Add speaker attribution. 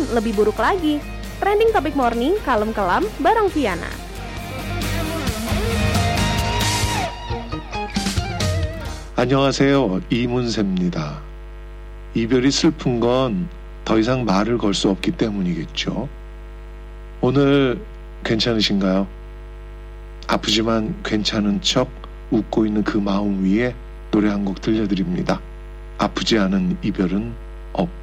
Speaker 1: lebih buruk lagi. Trending Topic Morning, kalem kelam, bareng Viana.
Speaker 2: 안녕하세요. 이문세입니다. 이별이 슬픈 건 더 이상 말을 걸 수 없기 때문이겠죠. 오늘 괜찮으신가요? 아프지만 괜찮은 척 웃고 있는 그 마음 위에 노래 한 곡 들려드립니다. 아프지 않은 이별은 없다.